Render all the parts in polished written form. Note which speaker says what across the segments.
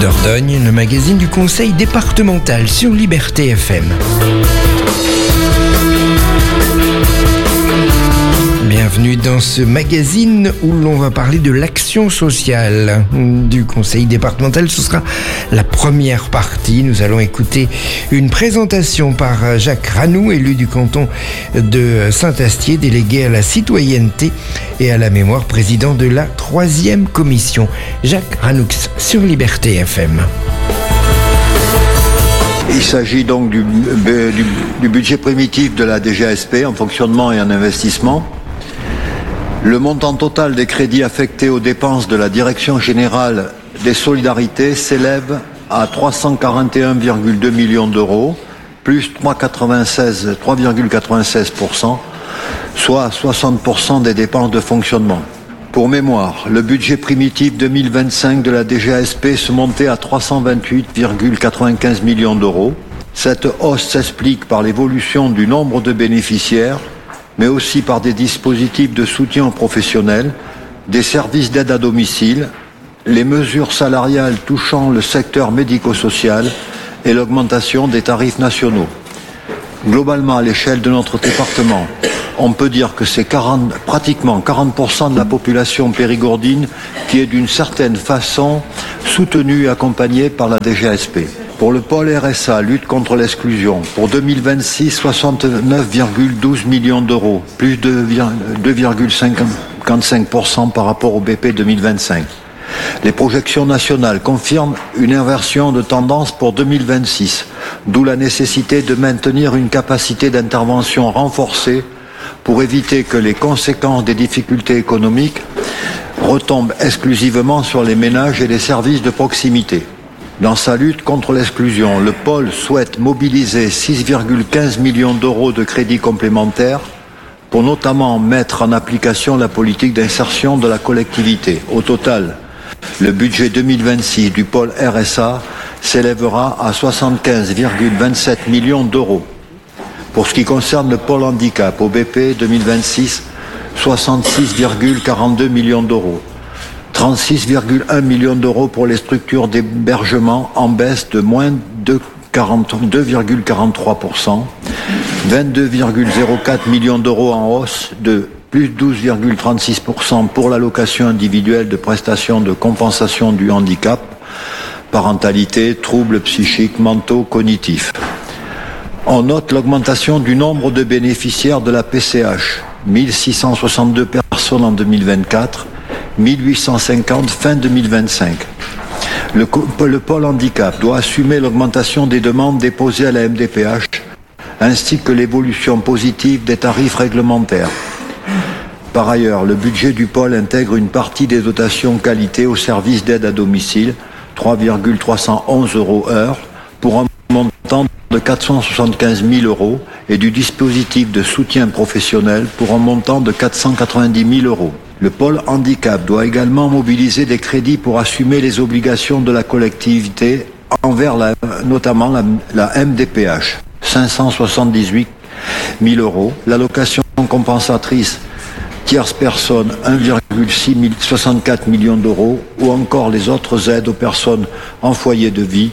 Speaker 1: Dordogne, le magazine du conseil départemental sur Liberté FM. Bienvenue dans ce magazine où l'on va parler de l'action sociale du conseil départemental. Ce sera la première partie. Nous allons écouter une présentation par Jacques Ranou, élu du canton de Saint-Astier, délégué à la citoyenneté et à la mémoire, président de la 3e commission. Jacques Ranoux sur Liberté FM.
Speaker 2: Il s'agit donc du budget primitif de la DGASP en fonctionnement et en investissement. Le montant total des crédits affectés aux dépenses de la Direction générale des solidarités s'élève à 341,2 millions d'euros, plus 3,96%, soit 60% des dépenses de fonctionnement. Pour mémoire, le budget primitif 2025 de la DGASP se montait à 328,95 millions d'euros. Cette hausse s'explique par l'évolution du nombre de bénéficiaires, mais aussi par des dispositifs de soutien aux professionnels, des services d'aide à domicile, les mesures salariales touchant le secteur médico-social et l'augmentation des tarifs nationaux. Globalement, à l'échelle de notre département, on peut dire que c'est pratiquement 40% de la population périgourdine qui est d'une certaine façon soutenue et accompagnée par la DGASP. Pour le pôle RSA, lutte contre l'exclusion, pour 2026, 69,12 millions d'euros, plus de 2,55% par rapport au BP 2025. Les projections nationales confirment une inversion de tendance pour 2026, d'où la nécessité de maintenir une capacité d'intervention renforcée pour éviter que les conséquences des difficultés économiques retombent exclusivement sur les ménages et les services de proximité. Dans sa lutte contre l'exclusion, le pôle souhaite mobiliser 6,15 millions d'euros de crédits complémentaires pour notamment mettre en application la politique d'insertion de la collectivité. Au total, le budget 2026 du pôle RSA s'élèvera à 75,27 millions d'euros. Pour ce qui concerne le pôle handicap, au BP 2026, 66,42 millions d'euros. 36,1 millions d'euros pour les structures d'hébergement en baisse de moins de 2,43%, 22,04 millions d'euros en hausse de plus 12,36% pour l'allocation individuelle de prestations de compensation du handicap, parentalité, troubles psychiques, mentaux, cognitifs. On note l'augmentation du nombre de bénéficiaires de la PCH, 1662 personnes en 2024, 1850 fin 2025. Le pôle handicap doit assumer l'augmentation des demandes déposées à la MDPH ainsi que l'évolution positive des tarifs réglementaires. Par ailleurs, le budget du pôle intègre une partie des dotations qualité au service d'aide à domicile, 3,311 € heure, pour un montant de 475 000 euros et du dispositif de soutien professionnel pour un montant de 490 000 euros. Le pôle handicap doit également mobiliser des crédits pour assumer les obligations de la collectivité envers notamment la MDPH, 578 000 euros, l'allocation compensatrice tierce personne, 1,64 millions d'euros, ou encore les autres aides aux personnes en foyer de vie,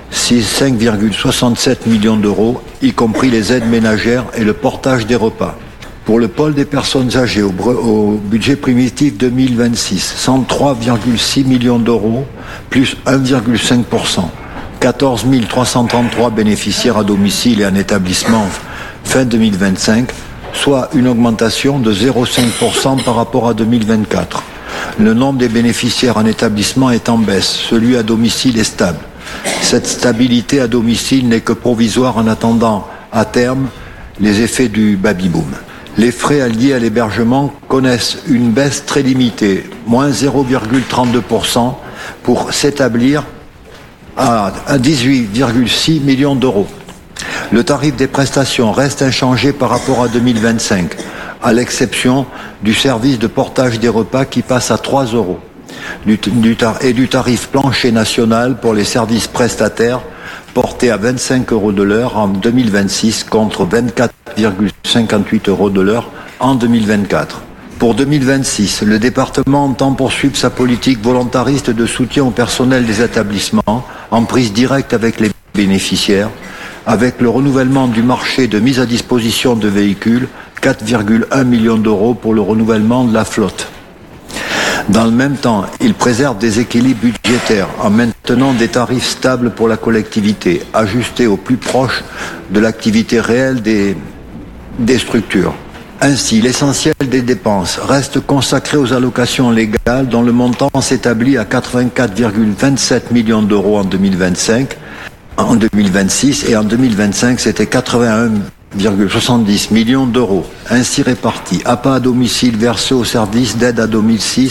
Speaker 2: 5,67 millions d'euros, y compris les aides ménagères et le portage des repas. Pour le pôle des personnes âgées, au budget primitif 2026, 103,6 millions d'euros, plus 1,5%. 14 333 bénéficiaires à domicile et en établissement fin 2025, soit une augmentation de 0,5% par rapport à 2024. Le nombre des bénéficiaires en établissement est en baisse, celui à domicile est stable. Cette stabilité à domicile n'est que provisoire en attendant, à terme, les effets du baby-boom. Les frais liés à l'hébergement connaissent une baisse très limitée, moins 0,32%, pour s'établir à 18,6 millions d'euros. Le tarif des prestations reste inchangé par rapport à 2025, à l'exception du service de portage des repas qui passe à 3 euros, et du tarif plancher national pour les services prestataires porté à 25 € de l'heure en 2026 contre 24,58 € de l'heure en 2024. Pour 2026, le département entend poursuivre sa politique volontariste de soutien au personnel des établissements, en prise directe avec les bénéficiaires, avec le renouvellement du marché de mise à disposition de véhicules, 4,1 millions d'euros pour le renouvellement de la flotte. Dans le même temps, il préserve des équilibres budgétaires en maintenant des tarifs stables pour la collectivité, ajustés au plus proche de l'activité réelle des structures. Ainsi, l'essentiel des dépenses reste consacré aux allocations légales dont le montant s'établit à 84,27 millions d'euros en 2025. En 2026 et en 2025, c'était 81,70 millions d'euros. Ainsi répartis, APA à domicile versé au service d'aide à domicile,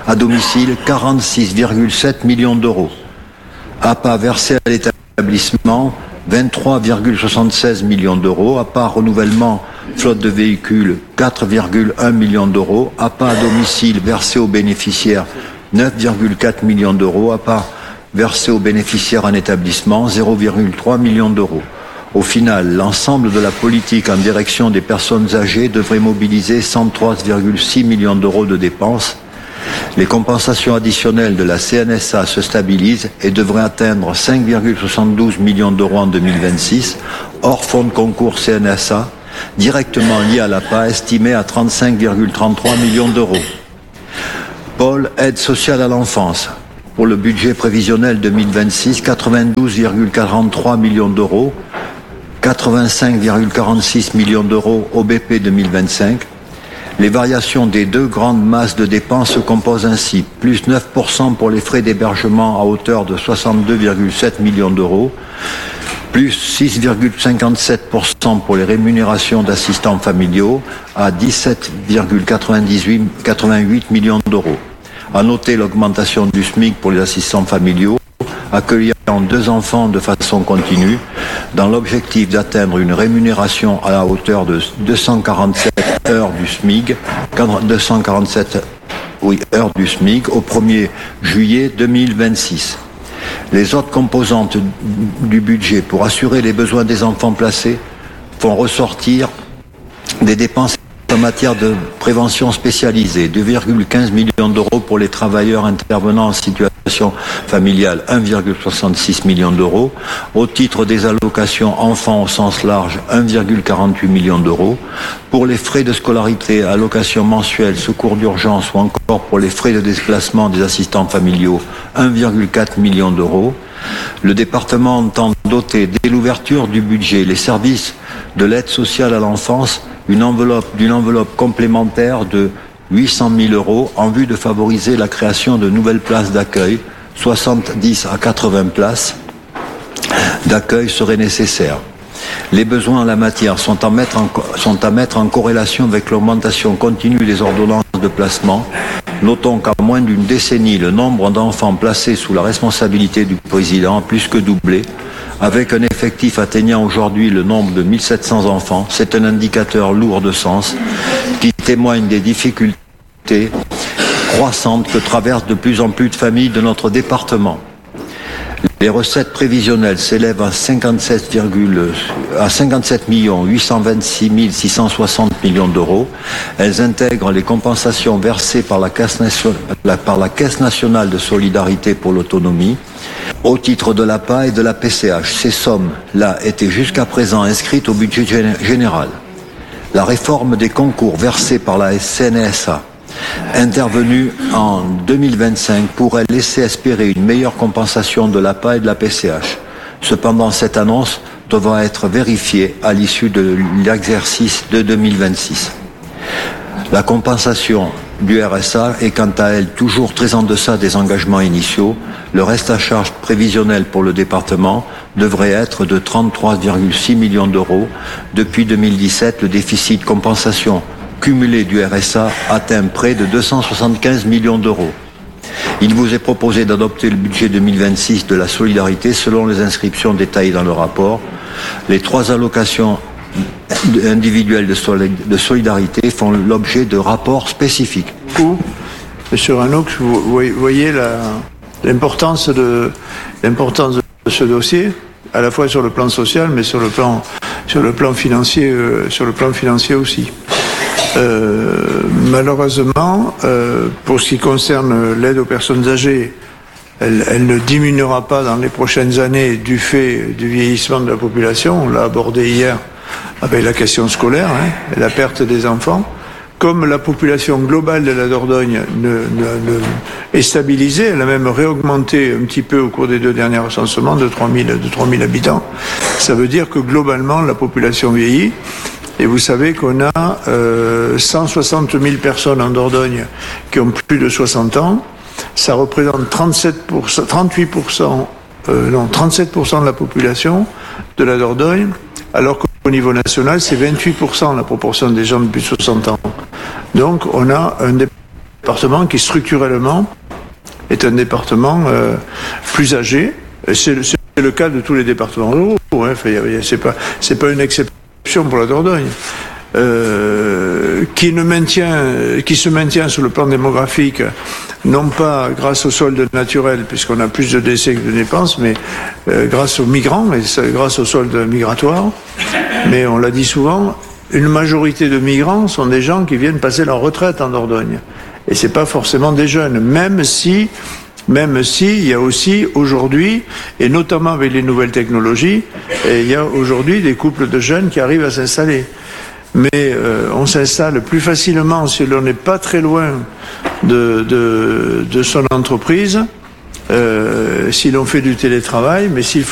Speaker 2: 46,7 millions d'euros. APA versé à l'établissement, 23,76 millions d'euros. APA renouvellement flotte de véhicules, 4,1 millions d'euros. APA à domicile versé aux bénéficiaires, 9,4 millions d'euros. APA versé aux bénéficiaires en établissement, 0,3 millions d'euros. Au final, l'ensemble de la politique en direction des personnes âgées devrait mobiliser 103,6 millions d'euros de dépenses. Les compensations additionnelles de la CNSA se stabilisent et devraient atteindre 5,72 millions d'euros en 2026, hors fonds de concours CNSA, directement liés à l'APA, estimé à 35,33 millions d'euros. Pôle aide sociale à l'enfance. Pour le budget prévisionnel 2026, 92,43 millions d'euros, 85,46 millions d'euros au BP 2025. Les variations des deux grandes masses de dépenses se composent ainsi, plus 9% pour les frais d'hébergement à hauteur de 62,7 millions d'euros, plus 6,57% pour les rémunérations d'assistants familiaux à 17,88 millions d'euros. À noter l'augmentation du SMIC pour les assistants familiaux, accueillant 2 enfants de façon continue, dans l'objectif d'atteindre une rémunération à la hauteur de 247 heures du SMIC, heures du SMIC au 1er juillet 2026. Les autres composantes du budget pour assurer les besoins des enfants placés font ressortir des dépenses en matière de prévention spécialisée, 2,15 millions d'euros pour les travailleurs intervenant en situation familiale, 1,66 millions d'euros. Au titre des allocations enfants au sens large, 1,48 millions d'euros. Pour les frais de scolarité, allocations mensuelles, secours d'urgence ou encore pour les frais de déplacement des assistants familiaux, 1,4 million d'euros. Le département entend doter dès l'ouverture du budget les services de l'aide sociale à l'enfance d'une enveloppe complémentaire de 800 000 euros en vue de favoriser la création de nouvelles places d'accueil. 70 à 80 places d'accueil seraient nécessaires. Les besoins en la matière sont à mettre en corrélation avec l'augmentation continue des ordonnances de placement. Notons qu'en moins d'une décennie, le nombre d'enfants placés sous la responsabilité du président a plus que doublé, avec un effectif atteignant aujourd'hui le nombre de 1700 enfants. C'est un indicateur lourd de sens qui témoigne des difficultés croissantes que traversent de plus en plus de familles de notre département. Les recettes prévisionnelles s'élèvent à 57 826 660 millions d'euros. Elles intègrent les compensations versées par la Caisse nationale de solidarité pour l'autonomie au titre de l'APA et de la PCH. Ces sommes-là étaient jusqu'à présent inscrites au budget général. La réforme des concours versés par la CNSA intervenue en 2025 pourrait laisser espérer une meilleure compensation de l'APA et de la PCH. Cependant, cette annonce devra être vérifiée à l'issue de l'exercice de 2026. La compensation du RSA est quant à elle toujours très en deçà des engagements initiaux. Le reste à charge prévisionnel pour le département devrait être de 33,6 millions d'euros. Depuis 2017, le déficit compensation cumulé du RSA atteint près de 275 millions d'euros. Il vous est proposé d'adopter le budget 2026 de la solidarité selon les inscriptions détaillées dans le rapport. Les 3 allocations individuelles de solidarité font l'objet de rapports spécifiques.
Speaker 3: Monsieur Ranoux, vous voyez l'importance de ce dossier, à la fois sur le plan social, mais sur le plan financier aussi. Malheureusement, pour ce qui concerne l'aide aux personnes âgées, elle ne diminuera pas dans les prochaines années du fait du vieillissement de la population. On l'a abordé hier avec la question scolaire, et la perte des enfants. Comme la population globale de la Dordogne est stabilisée, elle a même réaugmenté un petit peu au cours des 2 derniers recensements de 3000 habitants. Ça veut dire que globalement, la population vieillit. Et vous savez qu'on a 160 000 personnes en Dordogne qui ont plus de 60 ans. Ça représente 37% de la population de la Dordogne, alors qu'au niveau national, c'est 28% la proportion des gens de plus de 60 ans. Donc on a un département qui structurellement est un département plus âgé. C'est le cas de tous les départements ruraux. C'est pas une exception pour la Dordogne. Qui se maintient sur le plan démographique, non pas grâce au solde naturel, puisqu'on a plus de décès que de dépenses, mais grâce aux migrants et grâce au solde migratoire. Mais on l'a dit souvent, une majorité de migrants sont des gens qui viennent passer leur retraite en Dordogne. Et c'est pas forcément des jeunes, même si il y a aussi aujourd'hui, et notamment avec les nouvelles technologies, il y a aujourd'hui des couples de jeunes qui arrivent à s'installer. Mais on s'installe plus facilement si l'on n'est pas très loin de son entreprise, si l'on fait du télétravail, mais s'il